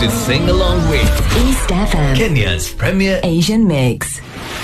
to sing along with East FM, Kenya's premier Asian Mix.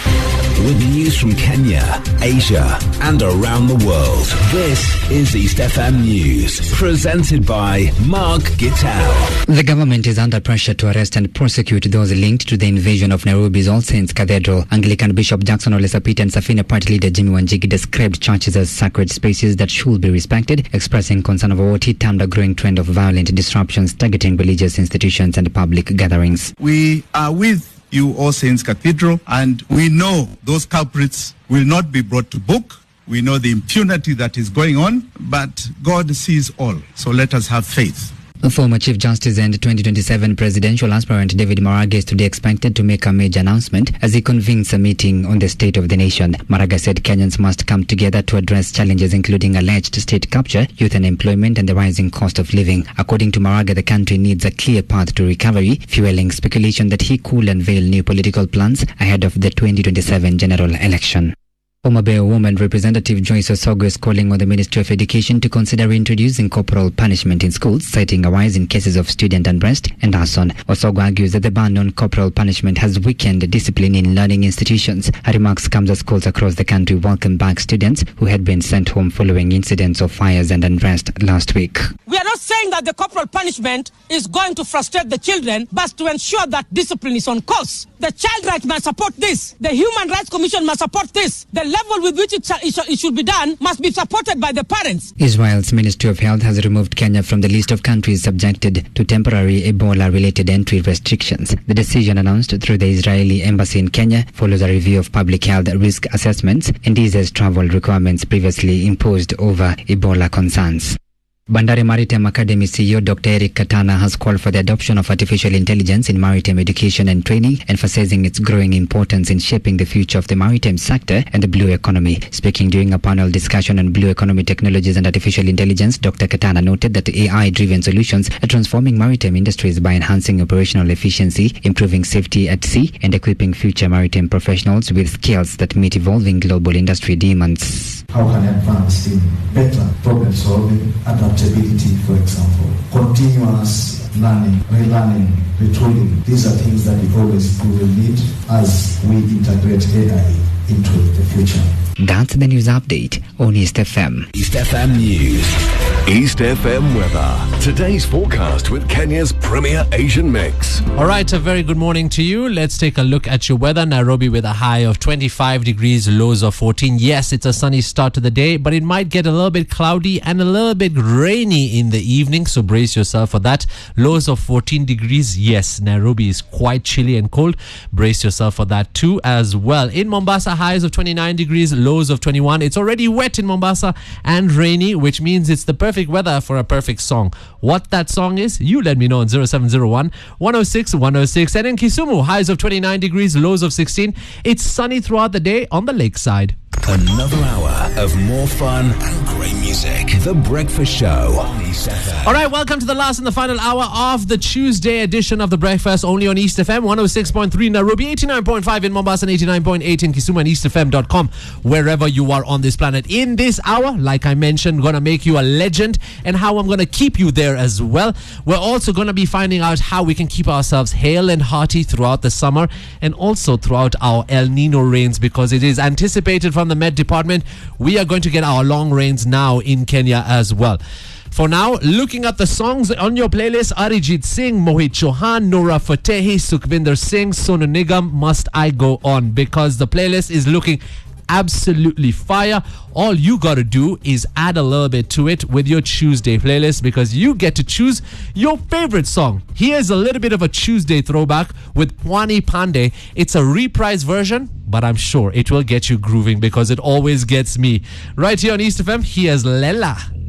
With news from Kenya, Asia, and around the world. This is East FM News, presented by Mark Gittal. The government is under pressure to arrest and prosecute those linked to the invasion of Nairobi's All Saints Cathedral. Anglican Bishop Jackson Ole Sapit and Safina Party leader Jimmy Wanjigi described churches as sacred spaces that should be respected, expressing concern over what he termed a growing trend of violent disruptions targeting religious institutions and public gatherings. We are with you, All Saints Cathedral, and we know those culprits will not be brought to book. We know the impunity that is going on, but God sees all. So let us have faith. Former Chief Justice and 2027 presidential aspirant David Maraga is today expected to make a major announcement as he convenes a meeting on the state of the nation. Maraga said Kenyans must come together to address challenges including alleged state capture, youth unemployment, and the rising cost of living. According to Maraga, the country needs a clear path to recovery, fueling speculation that he could unveil new political plans ahead of the 2027 general election. Homa Bay woman Representative Joyce Osogo is calling on the Ministry of Education to consider introducing corporal punishment in schools, citing a rise in cases of student unrest and arson. Osogo argues that the ban on corporal punishment has weakened discipline in learning institutions. Her remarks comes as schools across the country welcome back students who had been sent home following incidents of fires and unrest last week. We are not saying that the corporal punishment is going to frustrate the children, but to ensure that discipline is on course. The Child Rights must support this. The Human Rights Commission must support this. The level with which it should be done must be supported by the parents. Israel's Ministry of Health has removed Kenya from the list of countries subjected to temporary Ebola-related entry restrictions. The decision, announced through the Israeli embassy in Kenya, follows a review of public health risk assessments and eases travel requirements previously imposed over Ebola concerns. Bandari Maritime Academy CEO Dr. Eric Katana has called for the adoption of artificial intelligence in maritime education and training, emphasizing its growing importance in shaping the future of the maritime sector and the blue economy. Speaking during a panel discussion on blue economy technologies and artificial intelligence, Dr. Katana noted that AI-driven solutions are transforming maritime industries by enhancing operational efficiency, improving safety at sea, and equipping future maritime professionals with skills that meet evolving global industry demands. How can I advance in better problem solving, adaptability, for example, continuous learning, relearning, retooling? These are things that we will need as we integrate AI into the future. That's the news update on East FM. East FM News. East FM weather. Today's forecast with Kenya's premier Asian mix. All right, a very good morning to you. Let's take a look at your weather. Nairobi with a high of 25 degrees, lows of 14. Yes, it's a sunny start to the day, but it might get a little bit cloudy and a little bit rainy in the evening, so brace yourself for that. Lows of 14 degrees. Yes, Nairobi is quite chilly and cold. Brace yourself for that too as well. In Mombasa, highs of 29 degrees, lows of 21. It's already wet in Mombasa and rainy, which means it's the perfect weather for a perfect song. What that song is, you let me know on 0701 106 106. And in Kisumu, highs of 29 degrees, lows of 16. It's sunny throughout the day on the lakeside. Another hour of more fun and great music. The Breakfast Show on East FM. All right, welcome to the last and the final hour of the Tuesday edition of The Breakfast, only on East FM, 106.3 Nairobi, 89.5 in Mombasa, and 89.8 in Kisumu, and eastfm.com, wherever you are on this planet. In this hour, like I mentioned, going to make you a legend and how I'm going to keep you there as well. We're also going to be finding out how we can keep ourselves hale and hearty throughout the summer and also throughout our El Nino rains, because it is anticipated from the Met Department we are going to get our long rains now in Kenya as well. For now, looking at the songs on your playlist: Arijit Singh, Mohit Chauhan, Nora Fatehi, Sukhvinder Singh, Sonu Nigam, Must I Go On, because the playlist is looking absolutely fire. All you gotta do is add a little bit to it with your Tuesday playlist, because you get to choose your favorite song. Here's a little bit of a Tuesday throwback with Pwani Pandey. It's a reprise version, but I'm sure it will get you grooving, because it always gets me. Right here on East FM, here's Lela.